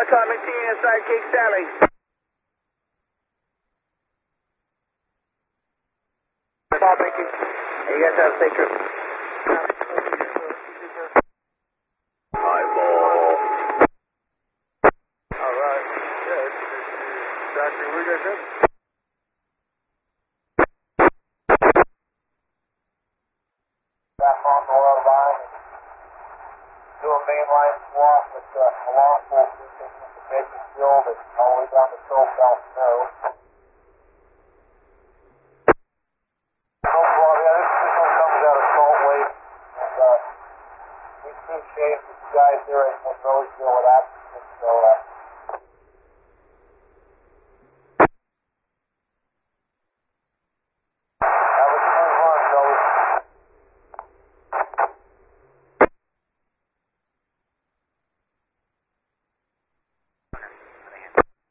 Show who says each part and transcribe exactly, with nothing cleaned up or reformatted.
Speaker 1: Atomic Teen and Sidekick Sally. Thank you. You guys have a safe trip.
Speaker 2: Eyeball.
Speaker 3: Alright. Yeah, it's exactly where you guys at.
Speaker 4: Back on the low line. Do a mainline swap with uh, a law enforcement taking the basic field and all the way down to Soulfell Snow. Overall, yeah, this signal comes out of Salt Lake. And uh, we see Shane, this guy's there at Roseville at Atkinson, so uh,